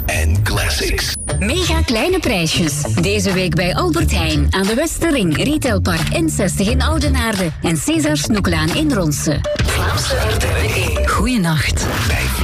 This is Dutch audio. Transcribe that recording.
en classics. Mega kleine prijsjes. Deze week bij Albert Heijn aan de Westerring, Retailpark N60 in Oudenaarde en César Snoeklaan in Ronse. Vlaamse Ardennen 1. Goeienacht. Bij